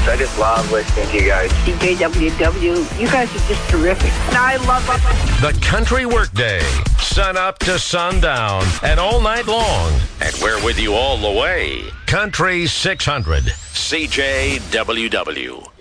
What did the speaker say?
I just love listening to you guys. CJWW, you guys are just terrific. I love it. The Country Workday, sun up to sundown and all night long. And we're with you all the way. Country 600, CJWW.